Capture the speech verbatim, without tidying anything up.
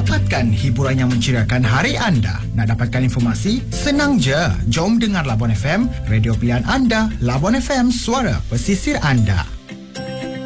Dapatkan hiburan yang menceriakan hari anda. Nak dapatkan informasi? Senang je. Jom dengar Labuan F M, radio pilihan anda. Labuan F M, suara pesisir anda.